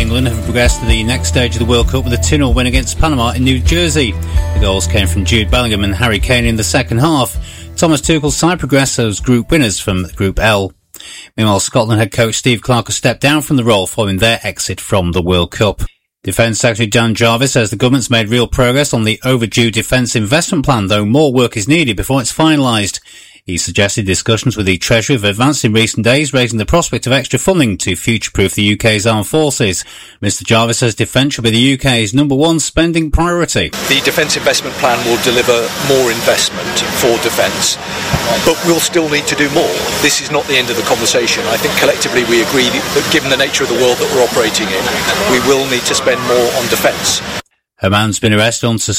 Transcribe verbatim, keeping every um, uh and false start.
England have progressed to the next stage of the World Cup with a two nil win against Panama in New Jersey. The goals came from Jude Bellingham and Harry Kane in the second half. Thomas Tuchel's side progressed as group winners from Group L. Meanwhile, Scotland head coach Steve Clarke has stepped down from the role following their exit from the World Cup. Defence Secretary Dan Jarvis says the government's made real progress on the overdue defence investment plan, though more work is needed before it's finalised. He suggested discussions with the Treasury have advanced in recent days, raising the prospect of extra funding to future-proof the U K's armed forces. Mister Jarvis says defence should be the U K's number one spending priority. The defence investment plan will deliver more investment for defence, but we'll still need to do more. This is not the end of the conversation. I think collectively we agree that given the nature of the world that we're operating in, we will need to spend more on defence. A man's been arrested on